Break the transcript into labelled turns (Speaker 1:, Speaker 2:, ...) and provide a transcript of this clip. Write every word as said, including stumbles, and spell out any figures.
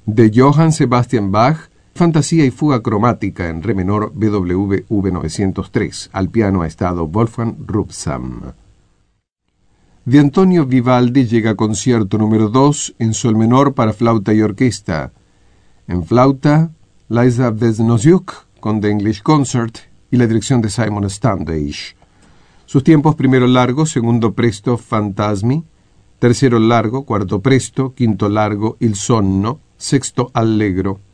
Speaker 1: De Johann Sebastian Bach, Fantasía y fuga cromática en re menor B W V novecientos tres. Al piano ha estado Wolfgang Rubsam. De Antonio Vivaldi llega concierto número dos en sol menor para flauta y orquesta. En flauta, Liza Veznosyuk con The English Concert y la dirección de Simon Standish. Sus tiempos: primero largo, segundo presto Fantasmi, tercero largo, cuarto presto, quinto largo Il Sonno, sexto allegro.